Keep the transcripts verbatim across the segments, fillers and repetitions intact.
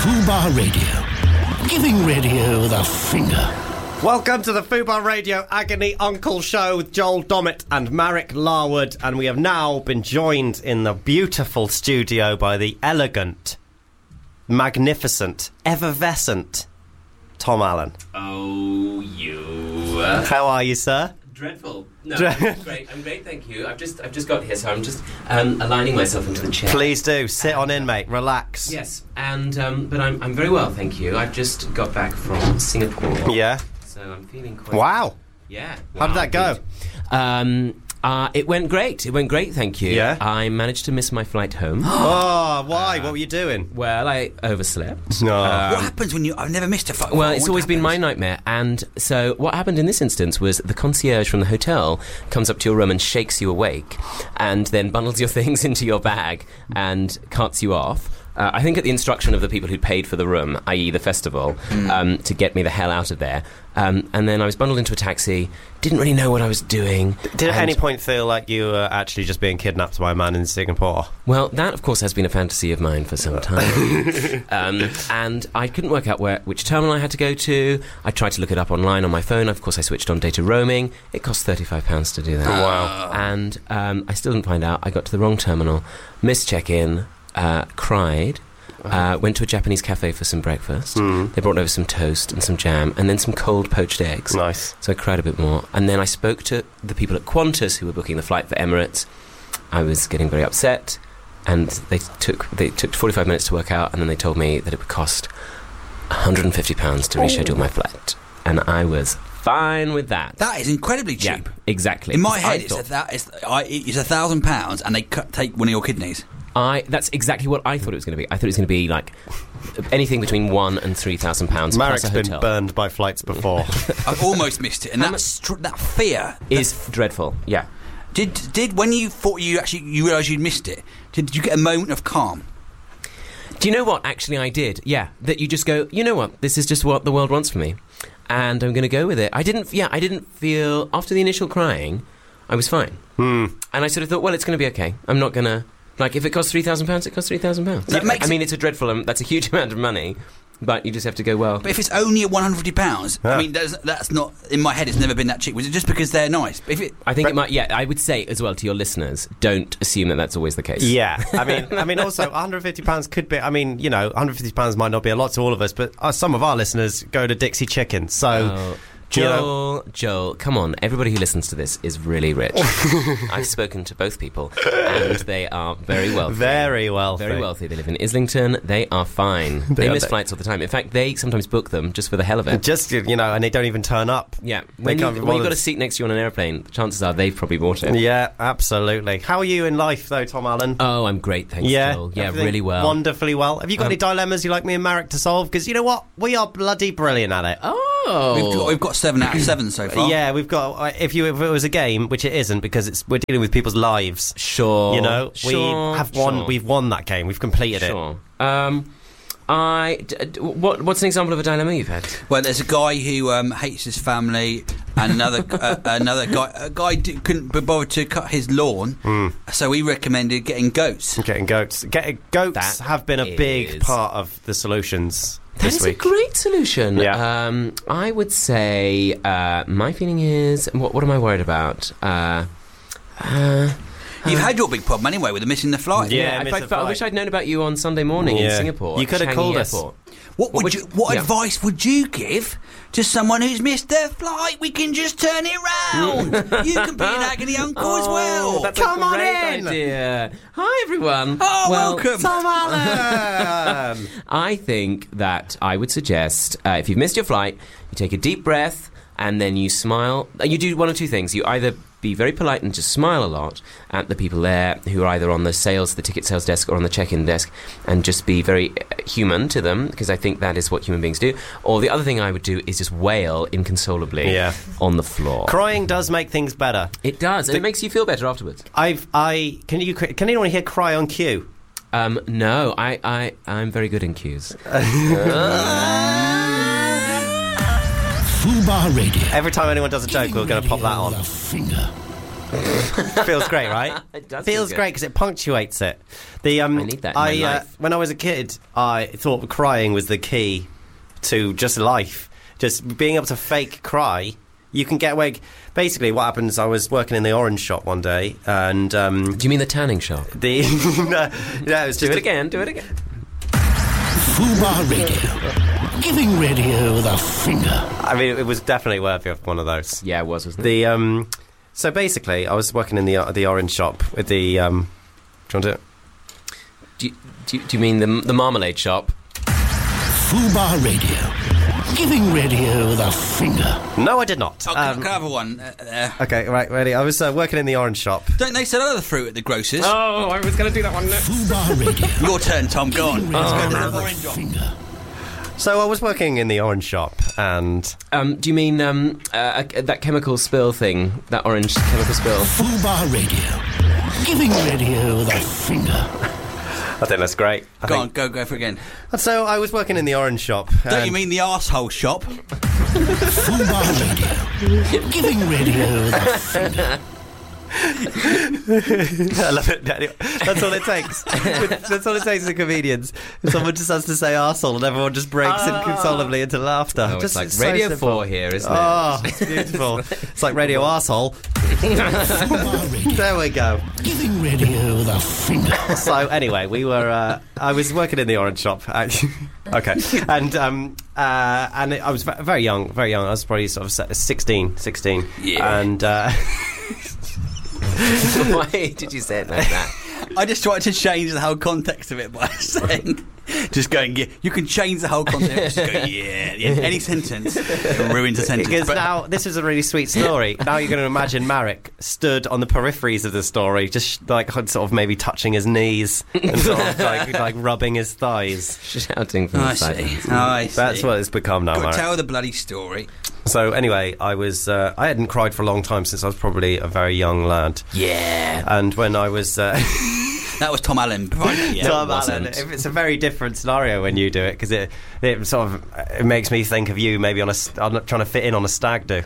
Fubar Radio. Giving radio the finger. Welcome to the Fubar Radio Agony Uncle Show with Joel Dommett and Marek Larwood, and we have now been joined in the beautiful studio by the elegant, magnificent, effervescent Tom Allen. Oh, you. Uh, How are you, sir? Dreadful. No, I'm great. I'm great, thank you. I've just, I've just got here, so I'm just um, aligning myself into the chair. Please do sit on in, mate. Relax. Yes, and um, but I'm, I'm very well, thank you. I've just got back from Singapore. Yeah. So I'm feeling quite. Wow. Yeah. How wow, did that go? Um, uh, it went great. It went great, thank you. Yeah. I managed to miss my flight home. Oh, why? Uh, what were you doing? Well, I overslept. No. Um, what happens when you... I've never missed a flight. Well, it's what always happens? been my nightmare. And so what happened in this instance was the concierge from the hotel comes up to your room and shakes you awake and then bundles your things into your bag and carts you off. Uh, I think at the instruction of the people who'd paid for the room, that is the festival, mm. um, to get me the hell out of there. Um, and then I was bundled into a taxi, didn't really know what I was doing. Did at any point feel like you were actually just being kidnapped by a man in Singapore? Well, that, of course, has been a fantasy of mine for some time. um, and I couldn't work out where which terminal I had to go to. I tried to look it up online on my phone. Of course, I switched on data roaming. It cost thirty-five pounds to do that. Wow. And um, I still didn't find out. I got to the wrong terminal, missed check-in, uh, cried. Uh, went to a Japanese cafe for some breakfast. Mm. They brought over some toast and some jam and then some cold poached eggs. Nice. So I cried a bit more. And then I spoke to the people at Qantas who were booking the flight for Emirates. I was getting very upset, and they took they took forty-five minutes to work out, and then they told me that it would cost one hundred fifty pounds to reschedule oh. my flight. And I was fine with that. That is incredibly cheap. Yeah, exactly. In my head, I it's a, that, it's, I, it's a thousand pounds, and they cut, take one of your kidneys. I that's exactly what I thought it was going to be. I thought it was going to be like anything between one and three thousand pounds. Marek's plus a been hotel. burned by flights before. I've almost missed it, and that str- that fear is f- dreadful. Yeah. Did did when you thought you actually you realised you'd missed it? Did, did you get a moment of calm? Do you know what? Actually, I did. Yeah, that you just go. You know what? This is just what the world wants from me, and I'm going to go with it. I didn't. Yeah, I didn't feel after the initial crying, I was fine, hmm. and I sort of thought, well, it's going to be okay. I'm not going to. Like, if it costs three thousand pounds, it costs three thousand pounds. That makes I mean, it's a dreadful... Um, that's a huge amount of money, but you just have to go, well... But if it's only at one hundred fifty pounds, yeah. I mean, that's, that's not... In my head, it's never been that cheap. Was it just because they're nice? If it, I think it might... Yeah, I would say, as well, to your listeners, don't assume that that's always the case. Yeah. I mean, I mean, also, one hundred fifty pounds could be... I mean, you know, one hundred fifty pounds might not be a lot to all of us, but uh, some of our listeners go to Dixie Chicken, so... Oh. Joel, you know. Joel, come on. Everybody who listens to this is really rich. I've spoken to both people, and they are very wealthy. Very wealthy. Very wealthy. They live in Islington. They are fine. They, they miss are flights all the time. In fact, they sometimes book them just for the hell of it. Just, you know, and they don't even turn up. Yeah. When, you, when you've got a seat next to you on an airplane, chances are they've probably bought it. Yeah, absolutely. How are you in life, though, Tom Allen? Oh, I'm great, thanks, yeah, Joel. Yeah, really well. Wonderfully well. Have you got um, any dilemmas you like me and Marek to solve? Because you know what? We are bloody brilliant at it. Oh. We've got, we've got seven out of seven so far. Yeah, we've got... If you if it was a game, which it isn't, because it's we're dealing with people's lives. Sure. You know? Sure, we have won. sure. We've won that game. We've completed sure. it. Um... I d- d- what what's an example of a dilemma you've had? Well, there's a guy who um, hates his family, and another uh, another guy a guy d- couldn't be bothered to cut his lawn, mm. so he recommended getting goats. Getting goats. Getting goats That have been a is- big part of the solutions That this is week. a great solution. Yeah. Um, I would say uh, my feeling is what what am I worried about? Uh, uh, You've had your big problem anyway with the missing the flight. Yeah, I, miss I, the I flight. wish I'd known about you on Sunday morning Yeah. in Singapore. You at could have Changi called us. Airport. What would What you? would- What yeah. advice would you give to someone who's missed their flight? We can just turn it round. You can be an agony uncle as well. That's Come a on great in. idea. Hi everyone. Oh, well, welcome. Tom Allen! I think that I would suggest uh, if you've missed your flight, you take a deep breath and then you smile. Uh, You do one of two things. You either be very polite and just smile a lot at the people there who are either on the sales, the ticket sales desk or on the check-in desk, and just be very uh, human to them, because I think that is what human beings do. Or the other thing I would do is just wail inconsolably Yeah. on the floor. Crying does make things better. It does, and The- it makes you feel better afterwards. I've I can you can anyone here cry on cue? Um, no, I, I, I'm very good in cues. Fubar Radio. Every time anyone does a joke, we're going to pop that on. The finger. Feels great, right? It does Feels feel good. great because it punctuates it. The um, I need that in my uh, life. when I was a kid, I thought crying was the key to just life. Just being able to fake cry. You can get away. Basically, what happens? I was working in the orange shop one day, and um, Do you mean the tanning shop? the no, no, it was Do just it a- again. Do it again. Fubar Radio. Giving radio the finger. I mean, it was definitely worthy of one of those. Yeah, it was, wasn't it? The um, so basically, I was working in the the orange shop with the um. Do you want to? Do you, do you, do you mean the the marmalade shop? Fubar Radio. Giving radio the finger. No, I did not. Oh, can, Um, can I have a one? Uh, there. okay, right, ready. I was uh, working in the orange shop. Don't they sell other fruit at the grocers? Oh, I was going to do that one next. Fubar Radio. Your turn, Tom. Go on. Let's go to the the orange one. finger. So I was working in the orange shop, and Um, do you mean um, uh, uh, that chemical spill thing? That orange chemical spill? Fubar Radio. Giving radio the finger. I think that's great. I Go think- on, go go for it again. So I was working in the orange shop. Don't and- you mean the arsehole shop? Fubar Radio. Giving radio the finger. I love it. That's all it takes. That's all it takes in comedians. Someone just has to say arsehole and everyone just breaks inconsolably into laughter. Oh, it's just, like so Radio simple. four here, isn't it? Oh, it's beautiful. It's like Radio Arsehole. Fubar Radio. There we go. Giving radio the finger. So anyway, we were. Uh, I was working in the orange shop. actually. Okay, and um, uh, and I was ve- very young, very young. I was probably sort of se- sixteen, sixteen. Yeah. And uh, Why did you say it like that? I just tried to change the whole context of it by saying, just going, yeah, you can change the whole context. Just go, yeah, yeah. Any sentence ruins a sentence. because But now this is a really sweet story. Now you're going to imagine Marek stood on the peripheries of the story, just like sort of maybe touching his knees and sort of like, like rubbing his thighs. Shouting from I the see. sidelines. Oh, I see. That's what it's become now, Got to Marek. tell the bloody story. So anyway, I was uh, I hadn't cried for a long time since I was probably a very young lad, Yeah. and when I was. Uh, That was Tom Allen. Right? Yeah. Tom wasn't. Allen. If it's a very different scenario when you do it, because it, it sort of it makes me think of you maybe on a st- I'm not trying to fit in on a stag do.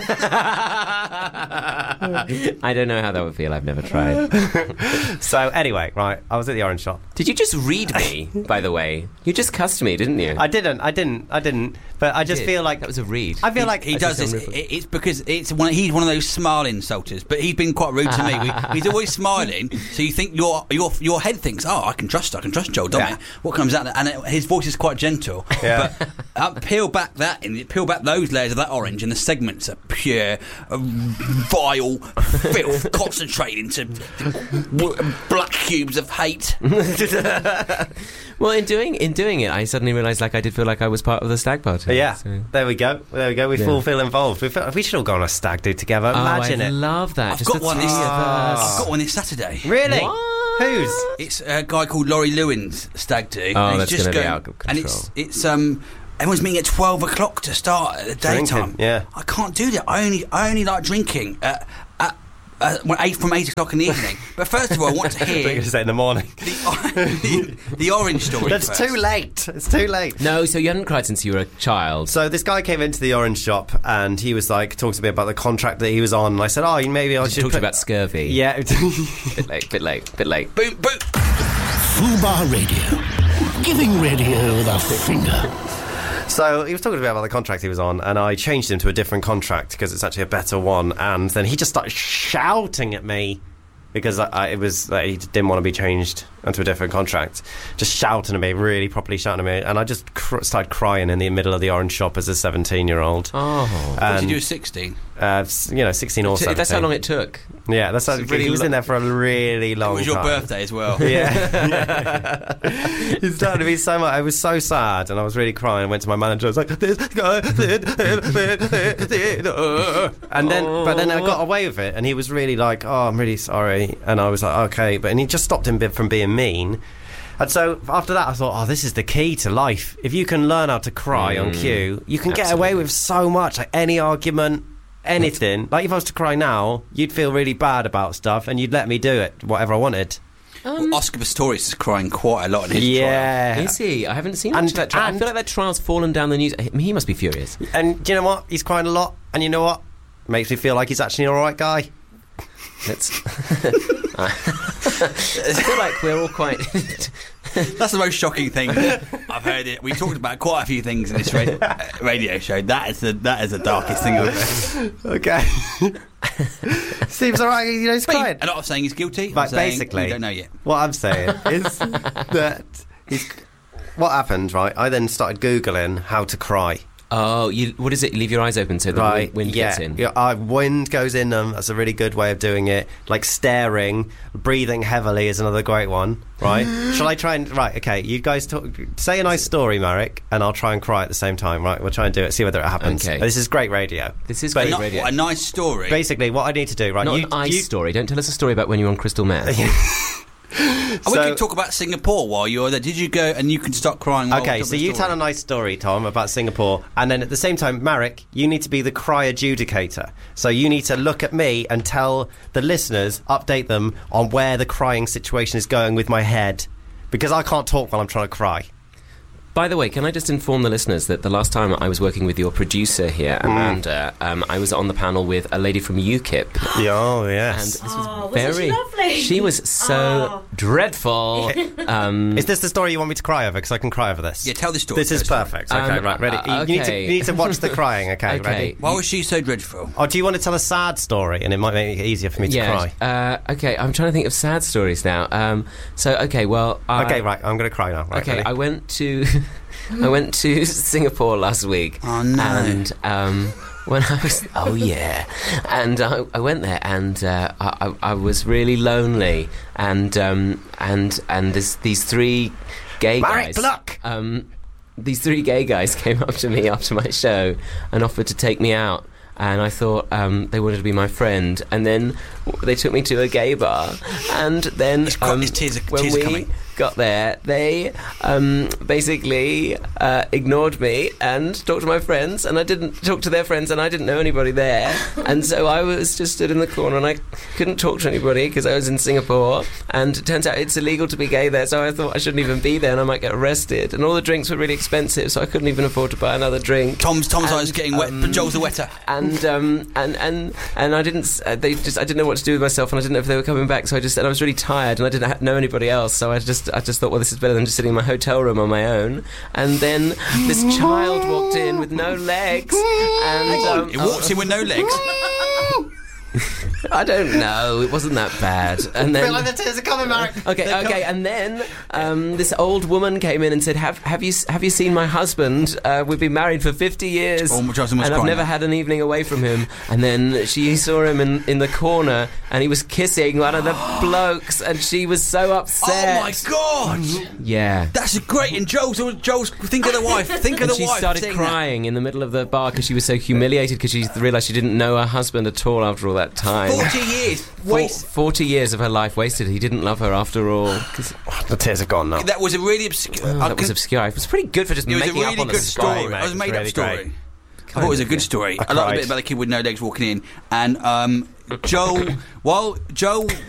I don't know how that would feel. I've never tried. So anyway, right, I was at the orange shop. Did you just read me, by the way? You just cussed me, didn't you? I didn't, I didn't, I didn't. But I just did. feel like That was a read. I feel He, like he I does just this. don't it- It's because it's one. He's one of those smile insulters, but he's been quite rude to me. We, he's always smiling, so you think your your your head thinks, "Oh, I can trust, I can trust Joel Dommett." Yeah. What comes out, and it, his voice is quite gentle. Yeah. But uh, peel back that, and peel back those layers of that orange, and the segments are pure, uh, vile filth concentrated into w- black cubes of hate. Well, in doing in doing it, I suddenly realised, like, I did feel like I was part of the stag party. yeah, So- there we go, there we go. We Yeah. all feel involved. We, feel, we should all go on a stag do together. Imagine oh, I it. love that. I've Just got the one. three This, of us. I've got one this Saturday. Really? What? Whose? It's a guy called Laurie Lewin's stag do. Oh, and that's he's just gonna be going- out of And control. it's it's um everyone's meeting at twelve o'clock to start at the Drinking, daytime. yeah. I can't do that. I only I only like drinking at, at uh, when eight from eight o'clock in the evening. But first of all, I want to I thought you were hear going to say in the morning. the, the, the orange story. That's first. too late. It's too late. No, so you hadn't cried since you were a child. So this guy came into the orange shop and he was like, talked to me about the contract that he was on. And I said, oh, maybe I I should talked put... about scurvy. Yeah. Bit late, bit late, bit late. Boom boom. Fubar Radio. Giving radio the finger. So he was talking to me about the contract he was on, and I changed him to a different contract because it's actually a better one. And then he just started shouting at me because I, I, it was like, he didn't want to be changed into a different contract. Just shouting at me, really properly shouting at me, and I just cr- started crying in the middle of the orange shop as a seventeen-year-old. Oh. What And, did you do at sixteen? uh, s- you know, sixteen or T- seventeen. That's how long it took. Yeah, that's how, It's really he was lo- in there for a really long It was your time. birthday as well. Yeah. It started to be so much. I was so sad and I was really crying. I went to my manager. I was like, this guy did, and then, but then I got away with it. And he was really like, oh, I'm really sorry. And I was like, okay. But and he just stopped him bit from being mean. And so after that, I thought, oh, this is the key to life. If you can learn how to cry on cue, you can get away absolutely. with so much. Like any argument. Anything. Like if I was to cry now, you'd feel really bad about stuff and you'd let me do it, whatever I wanted. Well, Oscar Pistorius is crying quite a lot in his Yeah. Is he? I haven't seen And- much of that trial. I and- feel like that trial's fallen down the news. I mean, he must be furious. And do you know what? He's crying a lot. And you know what? Makes me feel like he's actually an alright guy. Let's. I feel like we're all quite. That's the most shocking thing I've heard. It. We talked about quite a few things in this ra- uh, radio show. That is the that is the darkest thing I've heard. Okay. Seems alright, you know, he's But crying. a lot of saying he's guilty. Right, I'm saying basically, we don't know yet. what I'm saying is that he's. What happened, right? I then started Googling how to cry. Oh, you, what is it? You leave your eyes open so the Right, wind, wind yeah. gets in. Yeah, uh, wind goes in them. That's a really good way of doing it. Like staring, breathing heavily is another great one, right? Shall I try and... Right, okay, you guys talk, say a nice story, Marek, and I'll try and cry at the same time, right? We'll try and do it, see whether it happens. Okay. This is great radio. This is But great Not, radio. what a nice story. Basically, what I need to do, right? Not you, an ice you, story. Don't tell us a story about when you were on crystal meth. And we so- could talk about Singapore while you're there. Did you go and you can start crying? While Okay, we so talk you about tell the a nice story, Tom, about Singapore, and then at the same time, Marek, you need to be the cry adjudicator. So you need to look at me and tell the listeners, update them on where the crying situation is going with my head, because I can't talk while I'm trying to cry. By the way, can I just inform the listeners that the last time I was working with your producer here, Amanda, um, I was on the panel with a lady from UKIP. Oh, And yes. this was Oh, wasn't very. she lovely? She was so Oh. dreadful. um, Is this the story you want me to cry over? Because I can cry over this. Yeah, tell the story This is first. perfect. Okay, Um, right, ready. uh, You, need to, okay. you need to watch the crying, okay, Okay. ready? Why was she so dreadful? Or do you want to tell a sad story, and it might make it easier for me to yeah. cry? Uh, okay, I'm trying to think of sad stories now. Um, so, okay, well. I, Okay, right, I'm going to cry now. Right, Okay, ready? I went to I went to Singapore last week. Oh, no. And um, when I was oh yeah, and I, I went there and uh, I, I I was really lonely and um, and and this, these three gay Marek guys. Pluck! Um, these three gay guys came up to me after my show and offered to take me out. And I thought um, they wanted to be my friend, and then w- they took me to a gay bar, and then It's quite- um, his tears are- when tears are we coming. got there, they um, basically uh, ignored me and talked to my friends, and I didn't talk to their friends, and I didn't know anybody there, and so I was just stood in the corner, and I couldn't talk to anybody because I was in Singapore, and it turns out it's illegal to be gay there, so I thought I shouldn't even be there, and I might get arrested, and all the drinks were really expensive, so I couldn't even afford to buy another drink. Tom's Tom's eyes And, getting wet, um, but Joel's a wetter. And um, and and and I didn't. s- Uh, they just. I didn't know what to do with myself, and I didn't know if they were coming back. So I just. And I was really tired, and I didn't ha- know anybody else. So I just. I just thought, well, this is better than just sitting in my hotel room on my own. And then this child walked in with no legs, and Hang on, um, it walks in with no legs. I don't know. It wasn't that bad. And I feel then. like the tears are coming, Marek. Okay, They're okay, and then um, this old woman came in and said, "Have have you have you seen my husband? Uh, we've been married for fifty years, Oh, my husband was and I've crying never now. had an evening away from him." And then she saw him in, in the corner, and he was kissing one of the blokes, and she was so upset. Oh my god! Yeah. That's great. And Joel's Joel's think of the wife. Think of And the she wife. started saying crying in the middle of the bar because she was so humiliated because she realised she didn't know her husband at all after all that time. that. Forty years. Four- Waste. forty years of her life wasted. He didn't love her after all. 'Cause- The tears are gone now. That was a really obscure. oh, I that was can- obscure. It was pretty good for just It was a making really up on the good spot. story. mate. It was a made Really up story. great. I thought it was a of, good yeah. story. I I, love the cried. bit about the kid with no legs walking in, and um, Joel. While Joel